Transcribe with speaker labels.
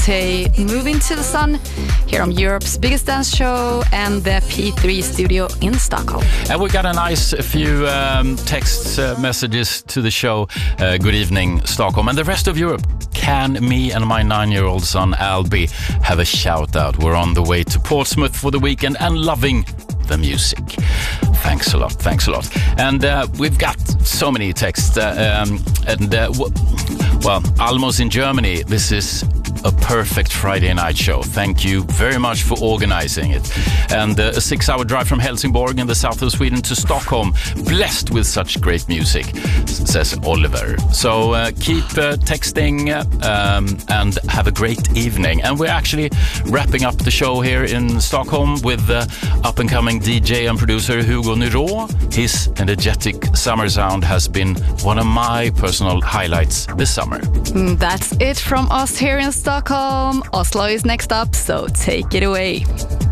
Speaker 1: Tay, Moving to the Sun, here on Europe's biggest dance show and the P3 studio in Stockholm.
Speaker 2: And we got a nice few text messages to the show. Good evening, Stockholm. And the rest of Europe. Can me and my 9-year-old son, Albie, have a shout out? We're on the way to Portsmouth for the weekend and loving the music. Thanks a lot. And we've got so many texts. Almost in Germany, this is a perfect Friday night show. Thank you very much for organizing it. And a 6-hour drive from Helsingborg in the south of Sweden to Stockholm, blessed with such great music, says Oliver. So keep texting and have a great evening. And we're actually wrapping up the show here in Stockholm with up-and-coming DJ and producer Hugo Nyrå. His energetic summer sound has been one of my personal highlights this summer.
Speaker 1: That's it from us here in Stockholm. Oslo is next up, so take it away.